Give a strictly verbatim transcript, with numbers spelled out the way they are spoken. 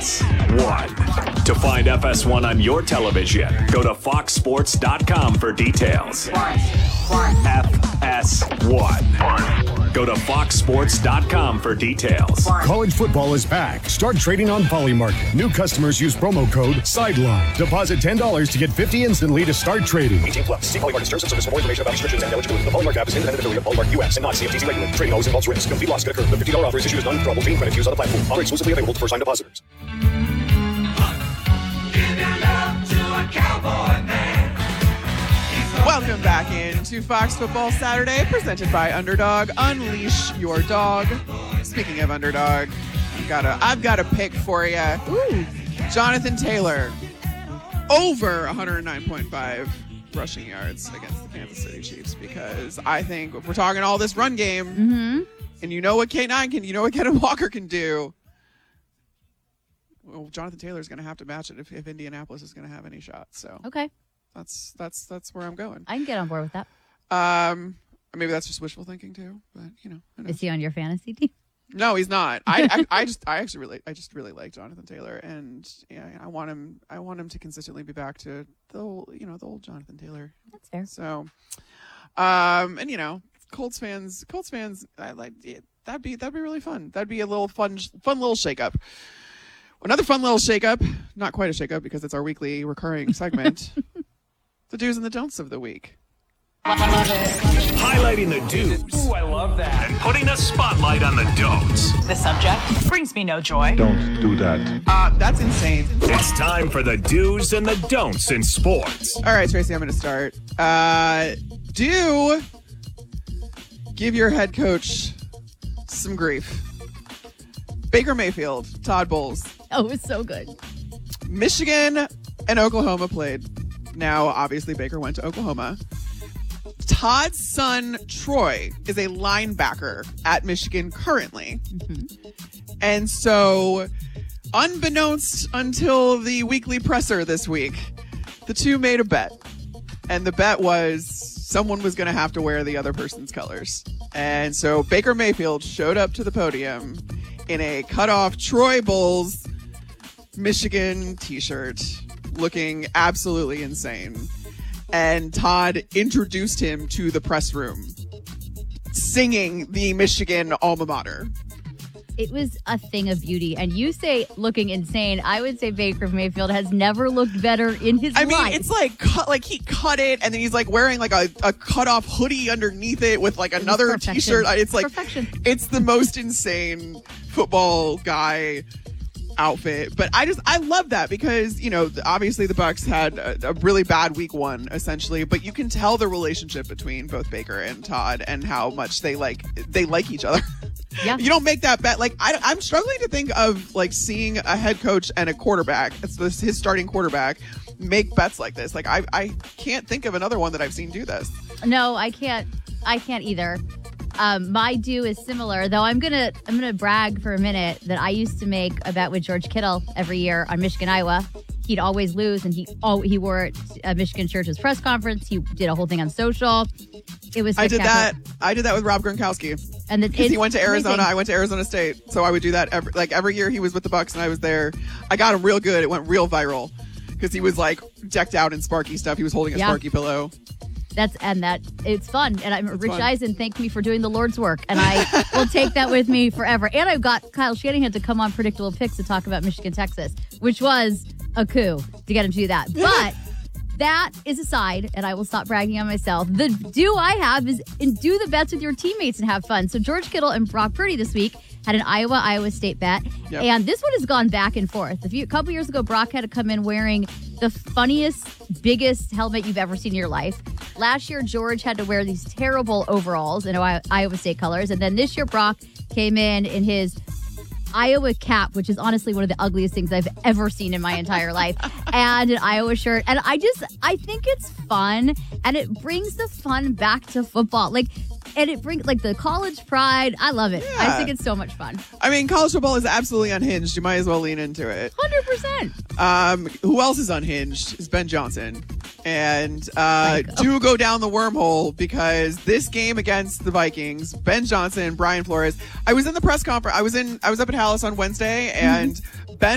S one. To find F S one on your television, go to fox sports dot com for details. F S one. Go to fox sports dot com for details. College football is back. Start trading on Polymarket. New customers use promo code SIDELINE. Deposit ten dollars to get fifty dollars instantly to start trading. eighteen plus. See Polymarket terms and service for more information about restrictions and eligibility. The Polymarket app is independent affiliate of Polymarket U S and not C F T C regulated. Trading always involves risk. Complete loss could occur. The fifty dollars offer is issued as non-withdrawable trading credit used on the platform. Offer exclusively available to first-time depositors. Welcome back into Fox Football Saturday, presented by Underdog. Unleash your dog. Speaking of Underdog, I've got a, I've got a pick for you. Ooh. Jonathan Taylor, over one oh nine point five rushing yards against the Kansas City Chiefs, because I think if we're talking all this run game, mm-hmm. and you know what K nine can, you know what Kenneth Walker can do, well, Jonathan Taylor is going to have to match it if, if Indianapolis is going to have any shots. So okay. That's that's that's where I'm going. I can get on board with that. Um, maybe that's just wishful thinking too, but you know. Is he on your fantasy team? No, he's not. I, I I just I actually really I just really like Jonathan Taylor, and yeah, I want him I want him to consistently be back to the old, you know, the old Jonathan Taylor. That's fair. So, um, and you know, Colts fans, Colts fans, I like yeah, that'd be that'd be really fun. That'd be a little fun fun little shakeup. Another fun little shakeup, not quite a shakeup because it's our weekly recurring segment. The do's and the don'ts of the week. Highlighting the do's. Ooh, I love that. And putting a spotlight on the don'ts. The subject brings me no joy. Don't do that. Uh, that's insane. It's time for the do's and the don'ts in sports. All right, Tracy, I'm going to start. Uh, do give your head coach some grief. Baker Mayfield, Todd Bowles. Oh, it was so good. Michigan and Oklahoma played. Now, obviously, Baker went to Oklahoma. Todd's son, Troy, is a linebacker at Michigan currently. Mm-hmm. And so, unbeknownst until the weekly presser this week, the two made a bet. And the bet was someone was going to have to wear the other person's colors. And so, Baker Mayfield showed up to the podium in a cut-off Troy Bowles Michigan t-shirt, looking absolutely insane. And Todd introduced him to the press room, singing the Michigan alma mater. It was a thing of beauty. And you say looking insane. I would say Baker Mayfield has never looked better in his I life. mean, it's like cut, like he cut it, and then he's like wearing like a, a cut off hoodie underneath it with like another t-shirt. It's like perfection. It's the most insane football guy outfit. But I just I love that because, you know, obviously the Bucs had a, a really bad week one essentially, but you can tell the relationship between both Baker and Todd and how much they like they like each other. Yeah. You don't make that bet. Like I, I'm struggling to think of like seeing a head coach and a quarterback, it's this, his starting quarterback, make bets like this. Like I I can't think of another one that I've seen do this. No, I can't. I can't either. Um, my do is similar, though. I'm gonna I'm gonna brag for a minute that I used to make a bet with George Kittle every year on Michigan Iowa. He'd always lose, and he oh he wore it at Michigan Church's press conference. He did a whole thing on social. It was. I did that. I did that with Rob Gronkowski. And because he went to Arizona, amazing. I went to Arizona State, so I would do that every like every year he was with the Bucs and I was there. I got him real good. It went real viral because he was like decked out in Sparky stuff. He was holding a yeah. Sparky pillow. That's and that it's fun. And I'm it's Rich fun. Eisen thanked me for doing the Lord's work, and I will take that with me forever. And I've got Kyle Shanahan to come on Predictable Picks to talk about Michigan, Texas, which was a coup to get him to do that. But that is aside, and I will stop bragging on myself. The do I have is do the bets with your teammates and have fun. So George Kittle and Brock Purdy this week had an Iowa-Iowa State bet. Yep. And this one has gone back and forth. A, few, a couple years ago, Brock had to come in wearing the funniest, biggest helmet you've ever seen in your life. Last year, George had to wear these terrible overalls in Iowa State colors. And then this year, Brock came in in his Iowa cap, which is honestly one of the ugliest things I've ever seen in my entire life, and an Iowa shirt. And I just, I think it's fun, and it brings the fun back to football. Like, and it brings, like, the college pride. I love it. Yeah. I think it's so much fun. I mean, college football is absolutely unhinged. You might as well lean into it. one hundred percent. Um, who else is unhinged is Ben Johnson. And uh, do go down the wormhole because this game against the Vikings, Ben Johnson, Brian Flores. I was in the press conference. I was in. I was up at Hallis on Wednesday, and mm-hmm.